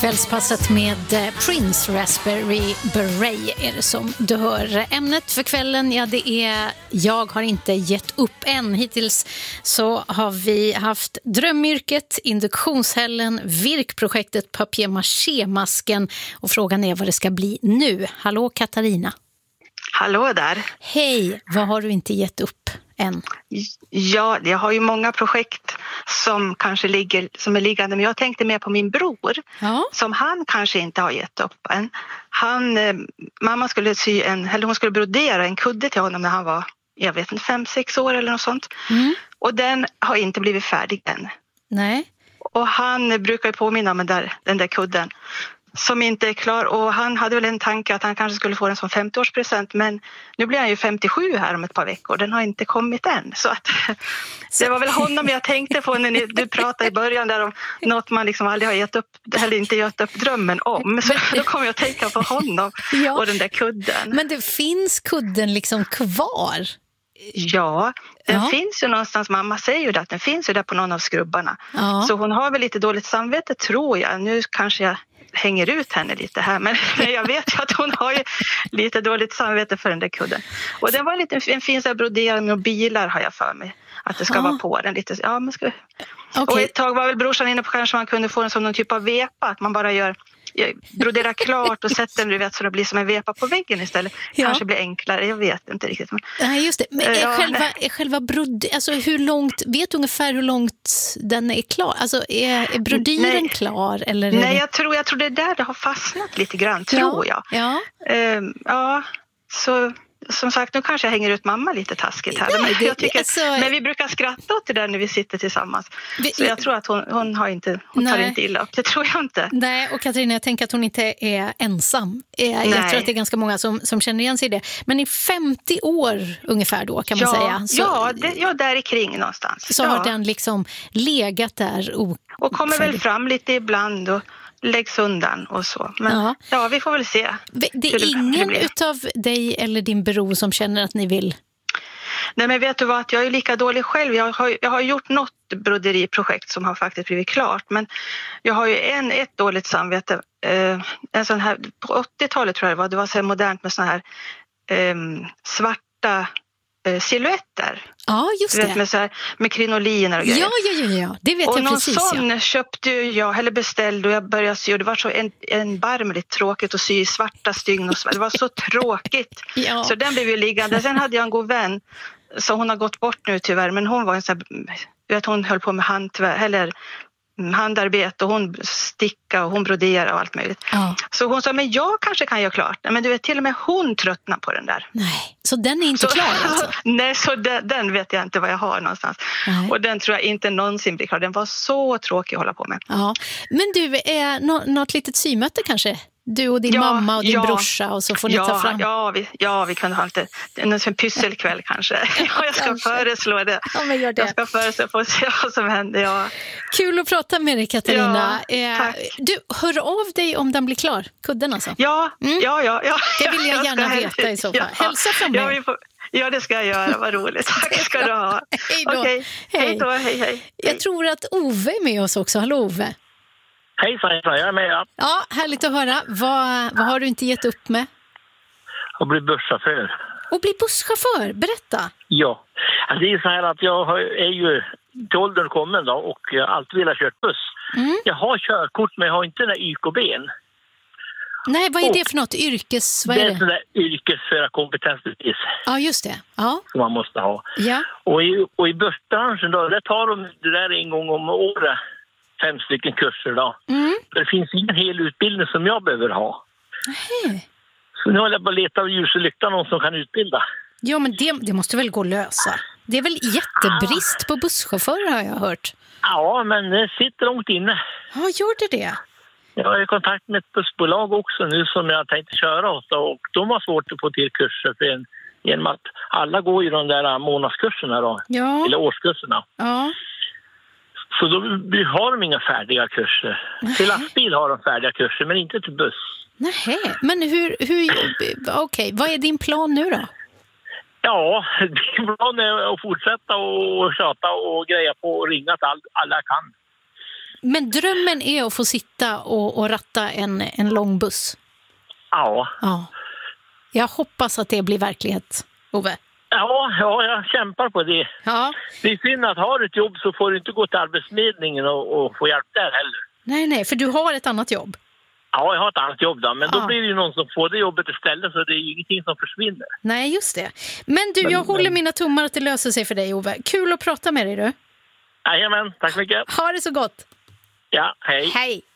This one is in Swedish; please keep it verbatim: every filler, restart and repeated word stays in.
Kvällspasset med Prince Raspberry Beret är det som du hör. Ämnet för kvällen, ja det är jag har inte gett upp än. Hittills så har vi haft drömyrket, induktionshällen, virkprojektet, papier-maché-masken och frågan är vad det ska bli nu. Hallå Katarina. Hallå där. Hej, vad har du inte gett upp än? Ja, jag har ju många projekt som kanske ligger, som är liggande, men jag tänkte mer på min bror ja. Som han kanske inte har gett upp än. Han, eh, mamma skulle sy en, eller hon skulle brodera en kudde till honom när han var, jag vet inte, fem, sex år eller något sånt. Mm. Och den har inte blivit färdig än. Nej. Och han brukar ju påminna om den där, den där kudden som inte är klar, och han hade väl en tanke att han kanske skulle få den som femtioårspresent, men nu blir han ju femtiosju här om ett par veckor, den har inte kommit än, så att det var väl honom jag tänkte på när ni, du pratade i början där om något man liksom aldrig har gett upp, eller inte gett upp drömmen om, så då kommer jag att tänka på honom ja. Och den där kudden. Men det finns kudden liksom kvar? Ja, den ja. finns ju någonstans, mamma säger ju det, att den finns ju där på någon av skrubbarna, ja. Så hon har väl lite dåligt samvete tror jag, nu kanske jag hänger ut henne lite här, men jag vet ju att hon har ju lite dåligt samvete för den där kudden. Och den var lite en fin så här broderad med bilar har jag för mig. Att det ska ah. vara på den lite. Ja, man ska... okay. Och ett tag var väl brorsan inne på kanske man kunde få den som någon typ av vepa, att man bara gör brodera klart och sätter den, du vet, så det blir som en vepa på väggen istället. Ja. Kanske blir enklare, jag vet inte riktigt. Men, ja, just det. Men är själva, är själva brod, alltså hur långt, vet du ungefär hur långt den är klar? Alltså är, är brodyren nej, klar? Eller nej, det... jag tror, jag tror det är där det har fastnat lite grann, tror ja. jag. Ja. Uh, ja, så... Som sagt, nu kanske jag hänger ut mamma lite taskigt här. Nej, men, jag tycker, alltså, men vi brukar skratta åt det där när vi sitter tillsammans. Vi, så jag tror att hon, hon, har inte, hon tar inte illa upp. Det tror jag inte. Nej, och Katarina, jag tänker att hon inte är ensam. Jag nej. tror att det är ganska många som, som känner igen sig i det. Men i femtio år ungefär då kan man ja, säga. Så, ja, det, ja, där i kring någonstans. Så ja. har den liksom legat där. O- och kommer väl fram lite ibland och läggs undan och så. Men ja, ja vi får väl se. Det är ingen det utav dig eller din bror som känner att ni vill? Nej, men vet du vad, att jag är lika dålig själv. Jag har, jag har gjort något broderiprojekt som har faktiskt blivit klart. Men jag har ju en, ett dåligt samvete. Eh, en sån här, på åttiotalet tror jag det var. Det var så här modernt med såna här eh, svarta eh, silhuetter. Ja, just det. Vet, med, så här, med krinoliner och grejer. Ja, ja, ja, ja. Det vet och jag precis. Och någon sån ja. köpte jag, eller beställde, och jag började sy. Och det var så en, en barmligt tråkigt att sy i svarta stygn. Och så. Det var så tråkigt. Ja. Så den blev ju liggande. Sen hade jag en god vän, så hon har gått bort nu tyvärr. Men hon var en sån här, vet, hon höll på med handtvär, eller handarbete, och hon sticka och hon brodera och allt möjligt. Ja. Så hon sa, men jag kanske kan göra klart. Men du vet, till och med hon tröttnar på den där. Nej, så den är inte så, klar alltså? Nej, så den, den vet jag inte vad jag har någonstans. Nej. Och den tror jag inte någonsin blir klar. Den var så tråkig att hålla på med. Ja. Men du, är nå- något litet symöte kanske? Du och din ja, mamma och din ja, brorsa, och så får ni ja, ta fram. Ja, vi, ja, vi kunde ha lite, en pysselkväll kanske. Ja, jag ska kanske. föreslå det. Ja, men gör det. Jag ska föreslå för att se vad som händer. Ja. Kul att prata med dig, Katarina. Ja, tack. Du, hör av dig om den blir klar, kudden alltså. Ja, mm. ja, ja, ja. Det vill jag, jag gärna veta i så fall. Ja. Hälsa från mig. Ja, vi får, ja, det ska jag göra. Vad roligt. Tack ska du ha. Hej då. Okay. Hej. Hej då. Hej, hej. Jag tror att Ove är med oss också. Hallå, Ove. Hej, jag är med. Ja, ja härligt att höra. Vad, vad har du inte gett upp med? Att bli busschaufför. Och bli busschaufför? Berätta. Ja, alltså det är så här att jag är ju till åldern kommen då, och alltid vill ha kört buss. Mm. Jag har körkort, men jag har inte den där Y K B:n. Nej, vad är och det för något? Yrkes... Vad är det? Det är sån där yrkesförarkompetensbevis. Ja, just det. Ja. Som man måste ha. Ja. Och i, och i bussbranschen då, där tar de det där en gång om året. Fem stycken kurser då. Mm. Det finns ingen hel utbildning som jag behöver ha. Nej. Så nu håller jag bara leta av ljus och lykta någon som kan utbilda. Ja, men det, det måste väl gå att lösa. Det är väl jättebrist ah. på busschaufförer har jag hört. Ja, men det sitter långt inne. Ja, gör det det? Jag är i kontakt med ett bussbolag också nu som jag tänkte köra åt. Och de har svårt att få till kurser för en, genom att alla går ju de där månadskurserna då. Ja. Eller årskurserna. Ja. Så då har de inga färdiga kurser. Nej. Till lastbil har de färdiga kurser, men inte till buss. Nej, men hur... hur okej, okay. Vad är din plan nu då? Ja, din plan är att fortsätta och tjata och greja på och ringa till all, alla jag kan. Men drömmen är att få sitta och, och ratta en, en lång buss. Ja. Ja. Jag hoppas att det blir verklighet, Ove. Ja, ja, jag kämpar på det. Ja. Det är synd att har du ett jobb så får du inte gå till arbetsförmedlingen och, och få hjälp där heller. Nej, nej, för du har ett annat jobb. Ja, jag har ett annat jobb då, men ja. då blir det ju någon som får det jobbet istället, så det är ju ingenting som försvinner. Nej, just det. Men du, jag men, håller men... mina tummar att det löser sig för dig, Ove. Kul att prata med dig, du. Jajamän, tack så mycket. Ha det så gott. Ja, hej. Hej.